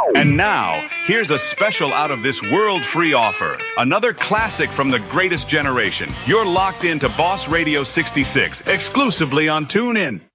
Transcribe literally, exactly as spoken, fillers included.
And now, here's a special out of this world free offer. Another classic from the greatest generation. You're locked into Boss Radio sixty-six, exclusively on TuneIn.